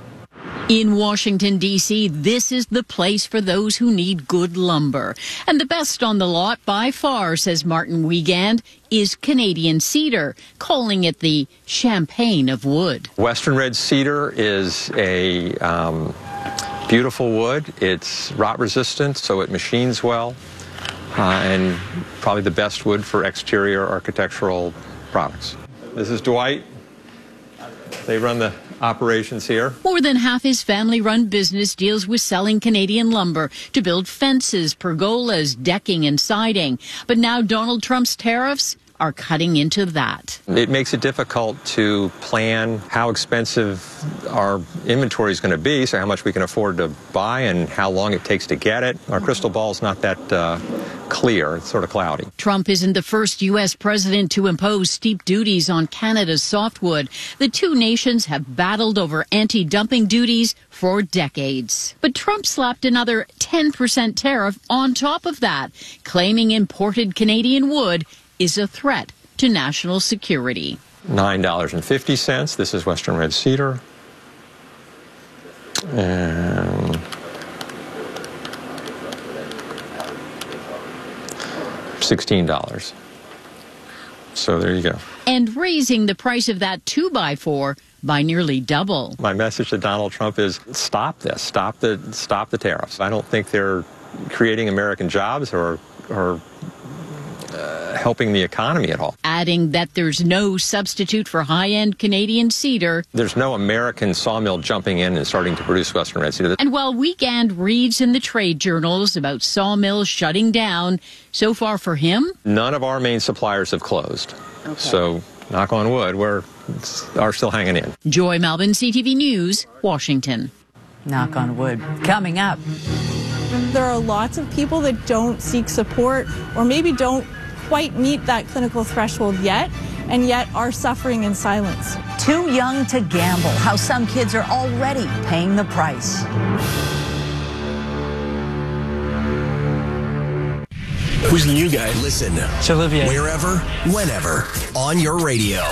In Washington, D C, this is the place for those who need good lumber. And the best on the lot by far, says Martin Wiegand, is Canadian cedar, calling it the champagne of wood. Western red cedar is a um, beautiful wood. It's rot resistant, so it machines well, uh, and probably the best wood for exterior architectural products. This is Dwight. They run the operations here. More than half his family-run business deals with selling Canadian lumber to build fences, pergolas, decking, and siding. But now Donald Trump's tariffs are cutting into that. It makes it difficult to plan how expensive our inventory is going to be, so how much we can afford to buy and how long it takes to get it. Our crystal ball is not that uh, clear. It's sort of cloudy. Trump isn't the first U S president to impose steep duties on Canada's softwood. The two nations have battled over anti-dumping duties for decades. But Trump slapped another ten percent tariff on top of that, claiming imported Canadian wood is a threat to national security. nine dollars and fifty cents. This is Western red cedar. And sixteen dollars. So there you go. And raising the price of that two by four by nearly double. My message to Donald Trump is stop this. Stop the stop the tariffs. I don't think they're creating American jobs or or Uh, helping the economy at all. Adding that there's no substitute for high-end Canadian cedar. There's no American sawmill jumping in and starting to produce Western red cedar. And while Wiegand reads in the trade journals about sawmills shutting down, so far for him, none of our main suppliers have closed. Okay. So, knock on wood, we're are still hanging in. Joy Malbon, C T V News, Washington. Knock on wood. Coming up. There are lots of people that don't seek support or maybe don't quite meet that clinical threshold yet, and yet are suffering in silence. Too young to gamble, how some kids are already paying the price. Who's the new guy? Listen. It's Olivier. Wherever, whenever, on your radio.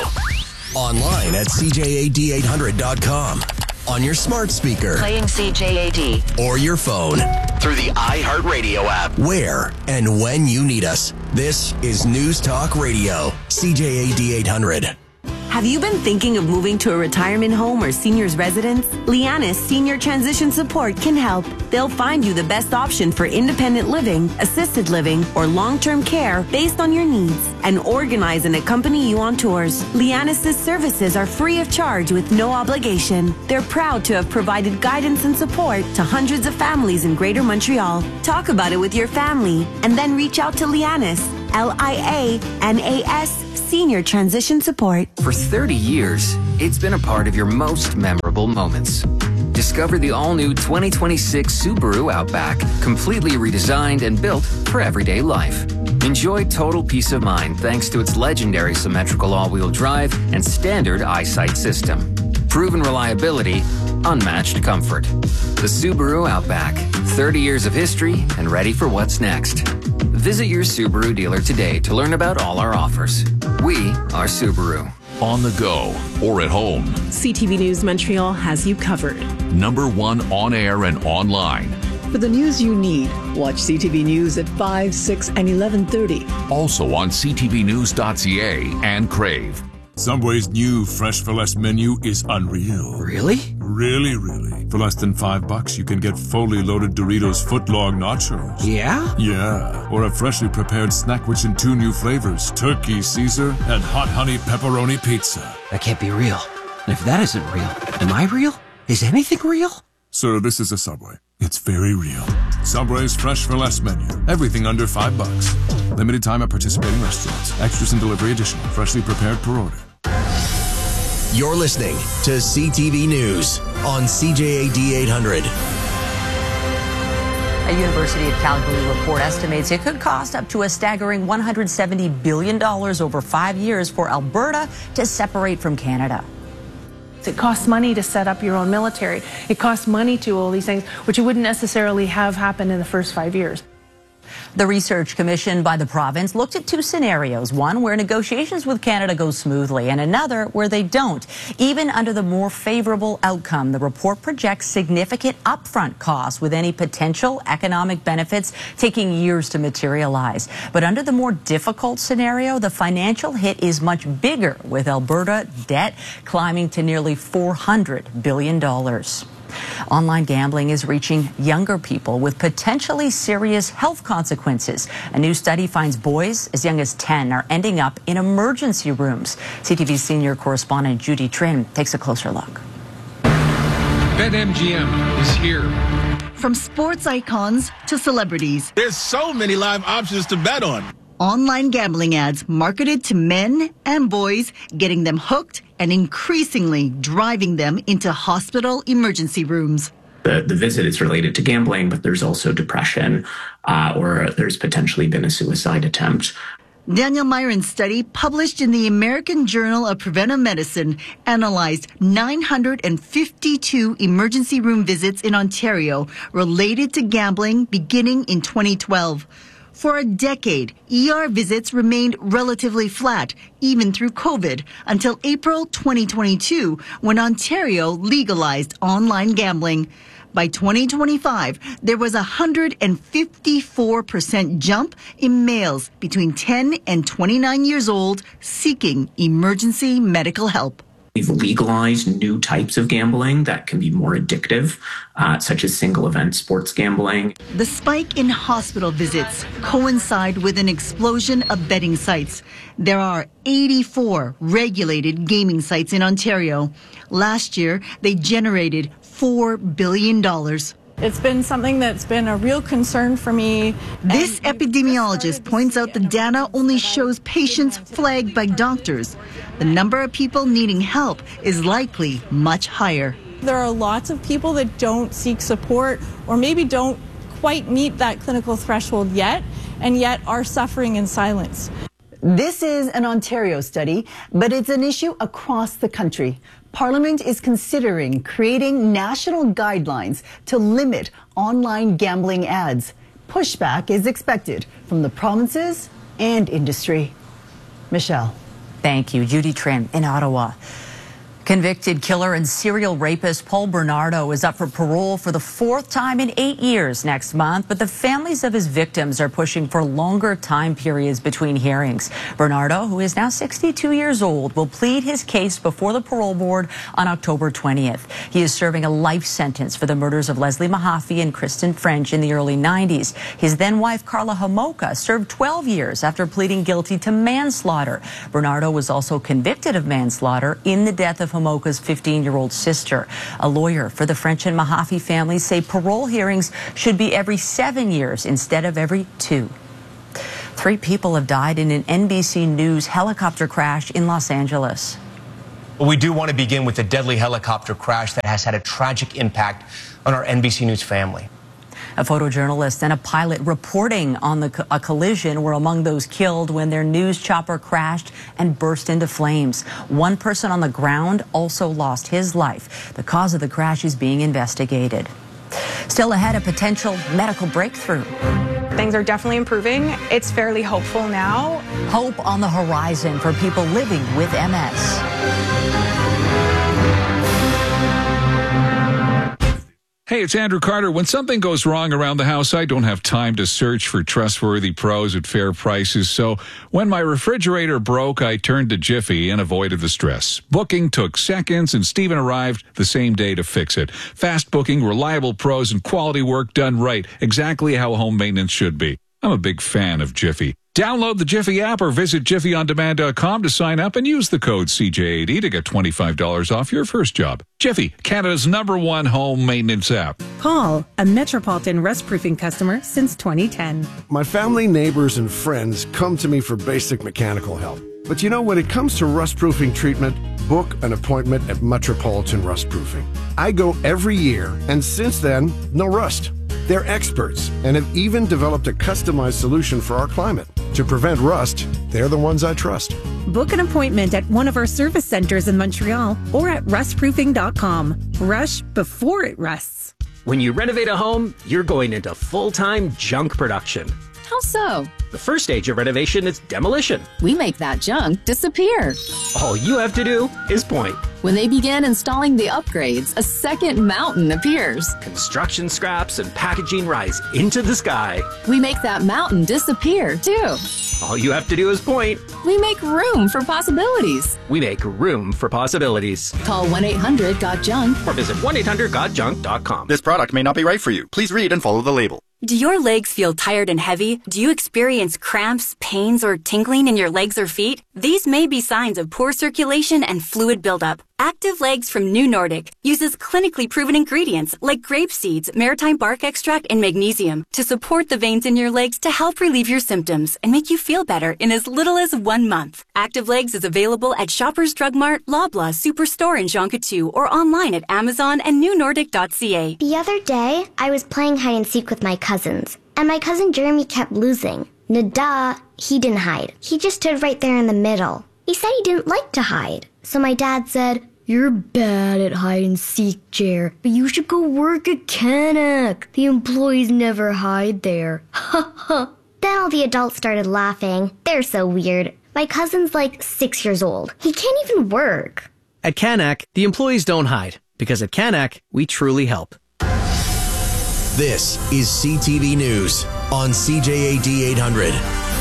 Online at C J A D eight hundred dot com. On your smart speaker. Playing C J A D. Or your phone. Through the iHeartRadio app. Where and when you need us. This is News Talk Radio. C J A D eight hundred. Have you been thinking of moving to a retirement home or senior's residence? Lianis Senior Transition Support can help. They'll find you the best option for independent living, assisted living, or long-term care based on your needs and organize and accompany you on tours. Lianis' services are free of charge with no obligation. They're proud to have provided guidance and support to hundreds of families in Greater Montreal. Talk about it with your family and then reach out to Lianis, L I A N A S, Senior Transition Support. For thirty years, it's been a part of your most memorable moments. Discover the all-new twenty twenty-six Subaru Outback, completely redesigned and built for everyday life. Enjoy total peace of mind thanks to its legendary symmetrical all-wheel drive and standard eyesight system. Proven reliability, unmatched comfort. The Subaru Outback, thirty years of history and ready for what's next. Visit your Subaru dealer today to learn about all our offers. We are Subaru. On the go or at home. C T V News Montreal has you covered. Number one on air and online. For the news you need, watch C T V News at five, six, and eleven thirty. Also on c t v news dot c a and Crave. Subway's new Fresh for Less menu is unreal. Really? Really, really. For less than five bucks, you can get fully loaded Doritos footlong nachos. Yeah? Yeah. Or a freshly prepared snack which in two new flavors, turkey Caesar and hot honey pepperoni pizza. That can't be real. And if that isn't real, am I real? Is anything real? Sir, this is a Subway. It's very real. Subway's Fresh for Less menu. Everything under five bucks. Limited time at participating restaurants. Extras and delivery additional. Freshly prepared per order. You're listening to C T V News on C J A D eight hundred. A University of Calgary report estimates it could cost up to a staggering one hundred seventy billion dollars over five years for Alberta to separate from Canada. It costs money to set up your own military. It costs money to all these things, which you wouldn't necessarily have happen in the first five years. The research commissioned by the province looked at two scenarios, one where negotiations with Canada go smoothly and another where they don't. Even under the more favorable outcome, the report projects significant upfront costs with any potential economic benefits taking years to materialize. But under the more difficult scenario, the financial hit is much bigger, with Alberta debt climbing to nearly four hundred billion dollars. Online gambling is reaching younger people with potentially serious health consequences. A new study finds boys as young as ten are ending up in emergency rooms. C T V's senior correspondent Judy Trin takes a closer look. BetMGM is here. From sports icons to celebrities, there's so many live options to bet on. Online gambling ads marketed to men and boys, getting them hooked and increasingly driving them into hospital emergency rooms. The, the visit is related to gambling, but there's also depression, uh, or there's potentially been a suicide attempt. Daniel Myron's study, published in the American Journal of Preventive Medicine, analyzed nine hundred fifty-two emergency room visits in Ontario related to gambling beginning in twenty twelve. For a decade, E R visits remained relatively flat, even through COVID, until April twenty twenty-two, when Ontario legalized online gambling. By twenty twenty-five, there was a one hundred fifty-four percent jump in males between ten and twenty-nine years old seeking emergency medical help. We've legalized new types of gambling that can be more addictive, uh, such as single event sports gambling. The spike in hospital visits coincide with an explosion of betting sites. There are eighty-four regulated gaming sites in Ontario. Last year, they generated four billion dollars. It's been something that's been a real concern for me. This epidemiologist points out the data only shows patients flagged by doctors. The number of people needing help is likely much higher. There are lots of people that don't seek support or maybe don't quite meet that clinical threshold yet, and yet are suffering in silence. This is an Ontario study, but it's an issue across the country. Parliament is considering creating national guidelines to limit online gambling ads. pushback is expected from the provinces and industry. Michelle. Thank you. Judy Tran in Ottawa. Convicted killer and serial rapist Paul Bernardo is up for parole for the fourth time in eight years next month, but the families of his victims are pushing for longer time periods between hearings. Bernardo, who is now sixty-two years old, will plead his case before the parole board on October twentieth. He is serving a life sentence for the murders of Leslie Mahaffey and Kristen French in the early nineties. His then-wife Karla Homolka served twelve years after pleading guilty to manslaughter. Bernardo was also convicted of manslaughter in the death of Homolka's fifteen-year-old sister. A lawyer for the French and Mahaffey families say parole hearings should be every seven years instead of every two. Three people have died in an N B C News helicopter crash in Los Angeles. Well, we do want to begin with the deadly helicopter crash that has had a tragic impact on our N B C News family. A photojournalist and a pilot reporting on the, a collision were among those killed when their news chopper crashed and burst into flames. One person on the ground also lost his life. The cause of the crash is being investigated. Still ahead, a potential medical breakthrough. Things are definitely improving. It's fairly hopeful now. Hope on the horizon for people living with M S. Hey, it's Andrew Carter. When something goes wrong around the house, I don't have time to search for trustworthy pros at fair prices. So when my refrigerator broke, I turned to Jiffy and avoided the stress. Booking took seconds, and Steven arrived the same day to fix it. Fast booking, reliable pros, and quality work done right. Exactly how home maintenance should be. I'm a big fan of Jiffy. Download the Jiffy app or visit jiffy on demand dot com to sign up and use the code C J A D to get twenty-five dollars off your first job. Jiffy, Canada's number one home maintenance app. Paul, a Metropolitan Rust Proofing customer since twenty ten. My family, neighbors, and friends come to me for basic mechanical help. But you know, when it comes to rust proofing treatment, book an appointment at Metropolitan Rust Proofing. I go every year, and since then, no rust. They're experts and have even developed a customized solution for our climate. To prevent rust, they're the ones I trust. Book an appointment at one of our service centers in Montreal or at rust proofing dot com. Rush before it rusts. When you renovate a home, you're going into full-time junk production. How so? The first stage of renovation is demolition. We make that junk disappear. All you have to do is point. When they begin installing the upgrades, a second mountain appears. Construction scraps and packaging rise into the sky. We make that mountain disappear, too. All you have to do is point. We make room for possibilities. We make room for possibilities. Call one eight hundred got junk or visit one eight hundred got junk dot com. This product may not be right for you. Please read and follow the label. Do your legs feel tired and heavy? Do you experience cramps, pains, or tingling in your legs or feet? These may be signs of poor circulation and fluid buildup. Active Legs from New Nordic uses clinically proven ingredients like grape seeds, maritime bark extract, and magnesium to support the veins in your legs to help relieve your symptoms and make you feel better in as little as one month. Active Legs is available at Shoppers Drug Mart, Loblaw, Superstore, and Jean Coutu, or online at Amazon and new nordic dot c a. The other day, I was playing hide and seek with my cousins, and my cousin Jeremy kept losing. Nada, he didn't hide. He just stood right there in the middle. He said he didn't like to hide. So my dad said, "You're bad at hide and seek, Jer, but you should go work at Canuck. The employees never hide there." Ha ha. Then all the adults started laughing. They're so weird. My cousin's like six years old. He can't even work. At Canuck, the employees don't hide, because at Canuck, we truly help. This is C T V News on C J A D eight hundred.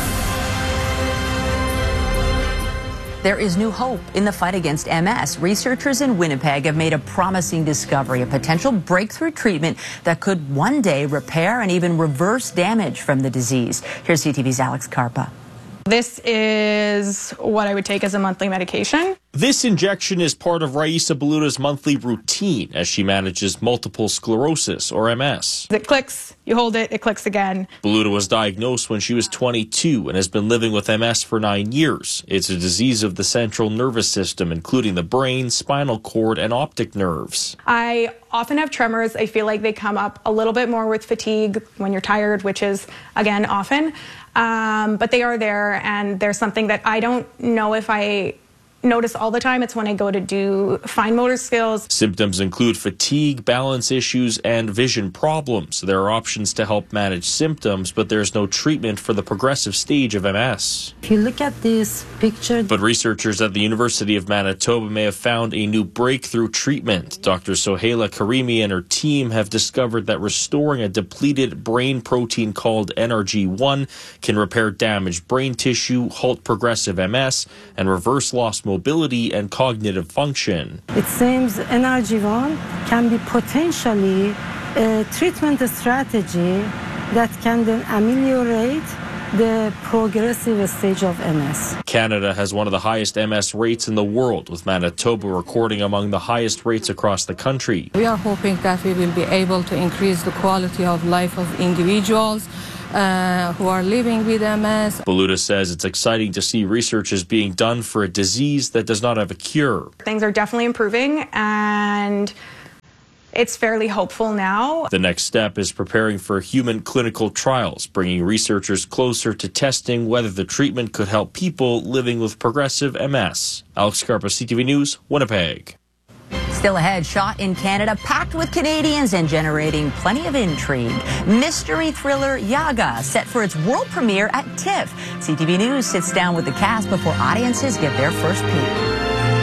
There is new hope in the fight against M S. Researchers in Winnipeg have made a promising discovery, a potential breakthrough treatment that could one day repair and even reverse damage from the disease. Here's C T V's Alex Carpa. This is what I would take as a monthly medication. This injection is part of Raisa Baluta's monthly routine as she manages multiple sclerosis, or M S. It clicks, you hold it, it clicks again. Baluta was diagnosed when she was twenty-two and has been living with M S for nine years. It's a disease of the central nervous system, including the brain, spinal cord, and optic nerves. I often have tremors. I feel like they come up a little bit more with fatigue when you're tired, which is, again, often. Um, but they are there, and there's something that I don't know if I notice all the time. It's when I go to do fine motor skills. Symptoms include fatigue, balance issues, and vision problems. There are options to help manage symptoms, but there's no treatment for the progressive stage of M S. If you look at this picture... But researchers at the University of Manitoba may have found a new breakthrough treatment. Doctor Sohaila Karimi and her team have discovered that restoring a depleted brain protein called N R G one can repair damaged brain tissue, halt progressive M S, and reverse lost mobility and cognitive function. It seems N R G one can be potentially a treatment strategy that can then ameliorate the progressive stage of M S. Canada has one of the highest M S rates in the world, with Manitoba recording among the highest rates across the country. We are hoping that we will be able to increase the quality of life of individuals Uh, who are living with M S. Baluta says it's exciting to see research is being done for a disease that does not have a cure. Things are definitely improving, and it's fairly hopeful now. The next step is preparing for human clinical trials, bringing researchers closer to testing whether the treatment could help people living with progressive M S. Alex Scarpa, C T V News, Winnipeg. Still ahead, shot in Canada, packed with Canadians and generating plenty of intrigue. Mystery thriller Yaga, set for its world premiere at TIFF. C T V News sits down with the cast before audiences get their first peek.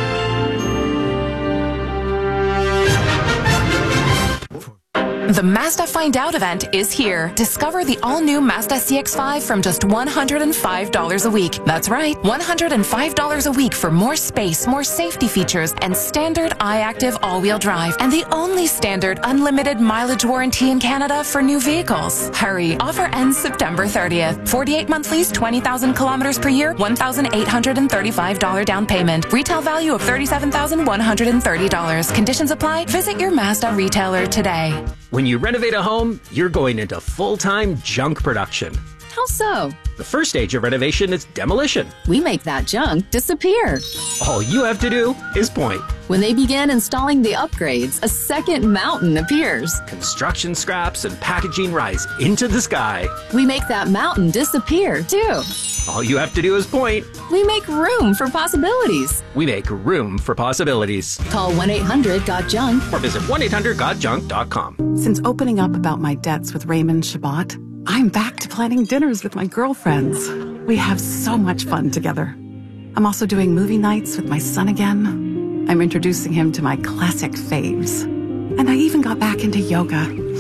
The Mazda Find Out event is here. Discover the all-new Mazda C X five from just one hundred five dollars a week. That's right, one hundred five dollars a week for more space, more safety features, and standard iActive all-wheel drive. And the only standard unlimited mileage warranty in Canada for new vehicles. Hurry, offer ends September thirtieth. forty-eight month lease, twenty thousand kilometers per year, one thousand eight hundred thirty-five dollars down payment. Retail value of thirty-seven thousand one hundred thirty dollars. Conditions apply. Visit your Mazda retailer today. When you renovate a home, you're going into full-time junk production. How so? The first stage of renovation is demolition. We make that junk disappear. All you have to do is point. When they begin installing the upgrades, a second mountain appears. Construction scraps and packaging rise into the sky. We make that mountain disappear, too. All you have to do is point. We make room for possibilities. We make room for possibilities. Call one eight hundred got junk or visit one eight hundred got junk dot com. Since opening up about my debts with Raymond Shabbat, I'm back to planning dinners with my girlfriends. We have so much fun together. I'm also doing movie nights with my son again. I'm introducing him to my classic faves. And I even got back into yoga.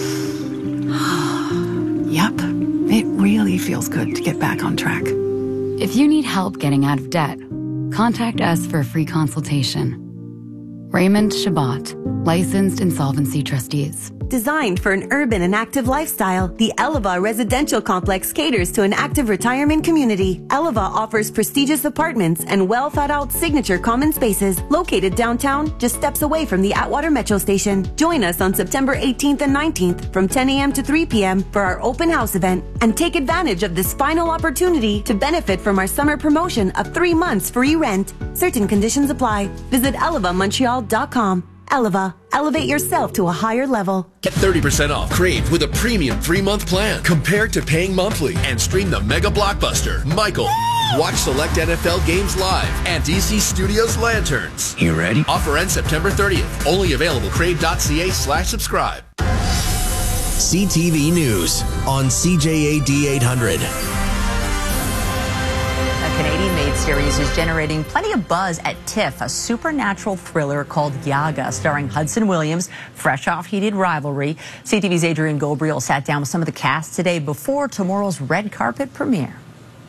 Yep, it really feels good to get back on track. If you need help getting out of debt, contact us for a free consultation. Raymond Shabbat, licensed insolvency trustees. Designed for an urban and active lifestyle, the Eleva Residential Complex caters to an active retirement community. Eleva offers prestigious apartments and well-thought-out signature common spaces located downtown, just steps away from the Atwater Metro Station. Join us on September eighteenth and nineteenth from ten a.m. to three p.m. for our open house event and take advantage of this final opportunity to benefit from our summer promotion of three months free rent. Certain conditions apply. Visit eleva montreal dot com. Eleva, elevate yourself to a higher level. Get thirty percent off Crave with a premium three-month plan compared to paying monthly, and stream the mega blockbuster, Michael. Watch select N F L games live and D C Studios Lanterns. You ready? Offer ends September thirtieth. Only available crave.ca slash subscribe. C T V News on C J A D eight hundred. A Canadian-made series is generating plenty of buzz at TIFF, a supernatural thriller called Yaga, starring Hudson Williams, fresh off heated rivalry. C T V's Adrian Gobriel sat down with some of the cast today before tomorrow's red carpet premiere.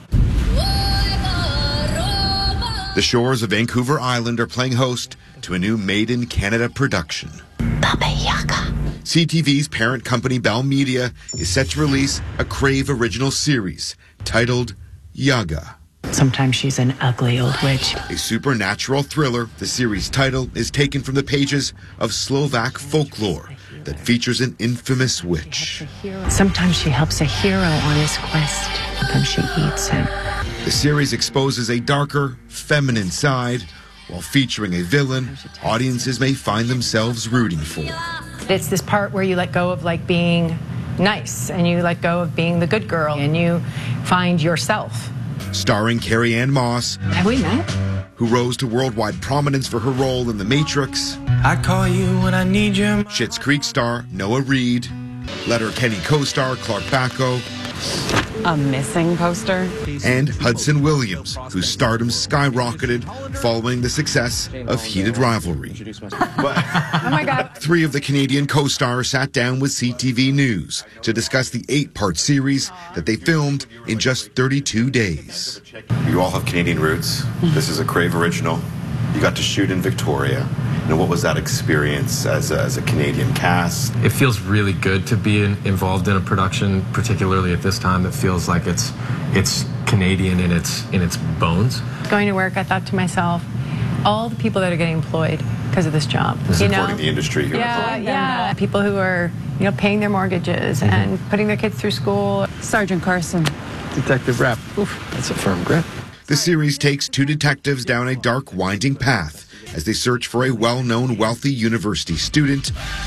The shores of Vancouver Island are playing host to a new Made in Canada production. Baba Yaga. C T V's parent company Bell Media is set to release a Crave original series titled Yaga. Sometimes she's an ugly old witch. A supernatural thriller, the series title is taken from the pages of Slovak folklore that features an infamous witch. Sometimes she helps a hero on his quest. Sometimes she eats him. The series exposes a darker, feminine side, while featuring a villain audiences may find themselves rooting for. It's this part where you let go of like being nice, and you let go of being the good girl, and you find yourself. Starring Carrie Ann Moss. Have we met? who rose to worldwide prominence for her role in The Matrix. I call you when I need you. Schitt's Creek star Noah Reid. Letterkenny co-star Clark Backo. A missing poster. And Hudson Williams, whose stardom skyrocketed following the success of Heated Rivalry. Oh my God. Three of the Canadian co-stars sat down with C T V News to discuss the eight-part series that they filmed in just thirty-two days. You all have Canadian roots. This is a Crave original. You got to shoot in Victoria. You know, what was that experience as a, as a Canadian cast? It feels really good to be in, involved in a production, particularly at this time that feels like it's it's Canadian in its in its bones. Going to work, I thought to myself, all the people that are getting employed because of this job. This you supporting know? the industry here. Yeah, yeah. People who are, you know, paying their mortgages mm-hmm. and putting their kids through school. Sergeant Carson. Detective Rapp. Oof, that's a firm grip. The series takes two detectives down a dark, winding path as they search for a well-known wealthy university student